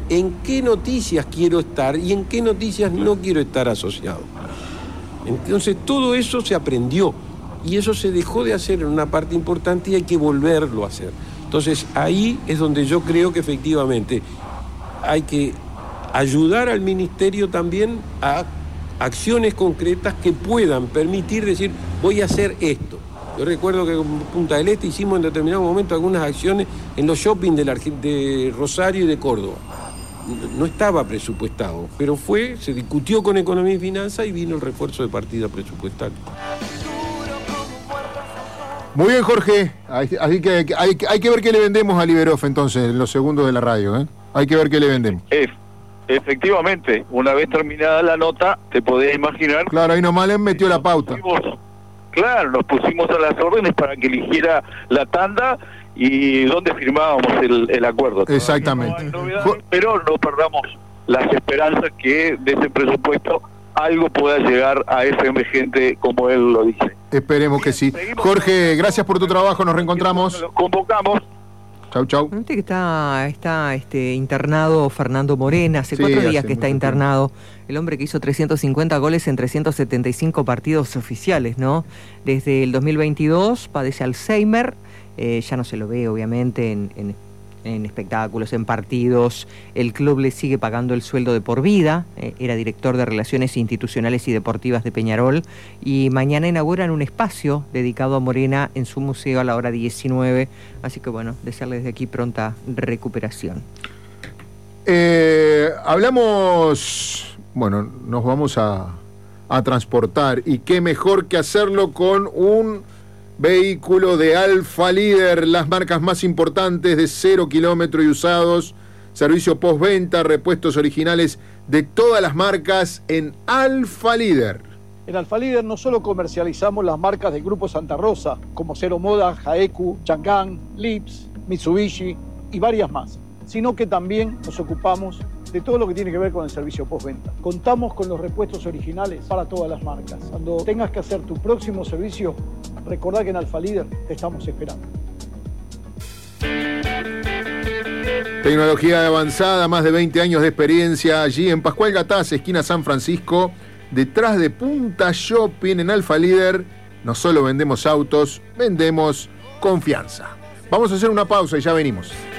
en qué noticias quiero estar y en qué noticias no quiero estar asociado. Entonces todo eso se aprendió y eso se dejó de hacer en una parte importante y hay que volverlo a hacer. Entonces ahí es donde yo creo que efectivamente hay que ayudar al ministerio también a acciones concretas que puedan permitir decir, voy a hacer esto. Yo recuerdo que en Punta del Este hicimos en determinado momento algunas acciones en los shopping de Rosario y de Córdoba. No estaba presupuestado, pero se discutió con Economía y Finanzas y vino el refuerzo de partida presupuestal. Muy bien, Jorge. Así que hay que ver qué le vendemos a Liberoff entonces, en los segundos de la radio, ¿eh? Hay que ver qué le vendemos. Efectivamente, una vez terminada la nota, te podés imaginar... Claro, ahí nomás le metió la pauta. Nos pusimos a las órdenes para que eligiera la tanda y donde firmábamos el acuerdo. Exactamente. No hay novedades, pero no perdamos las esperanzas que de ese presupuesto algo pueda llegar a esa emergente como él lo dice. Esperemos que sí. Jorge, gracias por tu trabajo, nos reencontramos. Lo convocamos. Chau. Viste que está internado Fernando Morena, hace 4 días que está internado. El hombre que hizo 350 goles en 375 partidos oficiales, ¿no? Desde el 2022 padece Alzheimer, ya no se lo ve obviamente en espectáculos, en partidos. El club le sigue pagando el sueldo de por vida, era director de Relaciones Institucionales y Deportivas de Peñarol, y mañana inauguran un espacio dedicado a Morena en su museo a la hora 19, así que bueno, desearle desde aquí pronta recuperación. Nos vamos a transportar, y qué mejor que hacerlo con un vehículo de Alfa Líder, las marcas más importantes de 0 kilómetros y usados, servicio postventa, repuestos originales de todas las marcas en Alfa Líder. En Alfa Líder no solo comercializamos las marcas del Grupo Santa Rosa, como Cero Moda, Jaeku, Chang'an, Lips, Mitsubishi y varias más, sino que también nos ocupamos de todo lo que tiene que ver con el servicio postventa. Contamos con los repuestos originales para todas las marcas. Cuando tengas que hacer tu próximo servicio, recordá que en Alfa Líder te estamos esperando. Tecnología avanzada, más de 20 años de experiencia allí en Pascual Gataz, esquina San Francisco, detrás de Punta Shopping. En Alfa Líder no solo vendemos autos, vendemos confianza. Vamos a hacer una pausa y ya venimos.